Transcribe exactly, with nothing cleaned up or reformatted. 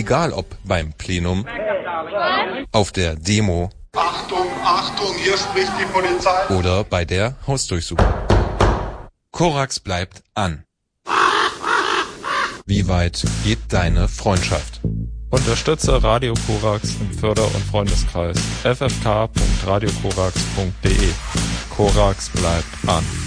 Egal ob beim Plenum, auf der Demo, Achtung, Achtung, hier spricht die Polizei, oder bei der Hausdurchsuchung. Korax bleibt an. Wie weit geht deine Freundschaft? Unterstütze Radio Korax im Förder- und Freundeskreis f f k punkt radio korax punkt d e. Korax bleibt an.